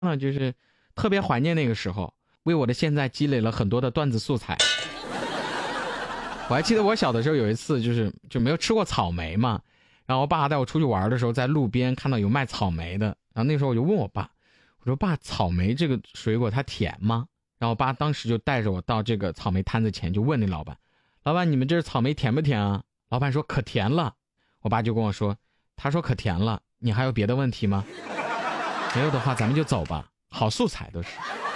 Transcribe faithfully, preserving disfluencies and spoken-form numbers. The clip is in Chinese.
那就是特别怀念那个时候，为我的现在积累了很多的段子素材。我还记得我小的时候有一次，就是就没有吃过草莓嘛，然后我爸带我出去玩的时候，在路边看到有卖草莓的，然后那时候我就问我爸，我说爸，草莓这个水果它甜吗？然后我爸当时就带着我到这个草莓摊子前，就问那老板，老板你们这草莓甜不甜啊？老板说可甜了。我爸就跟我说，他说可甜了，你还有别的问题吗？没有的话咱们就走吧，好素材都是。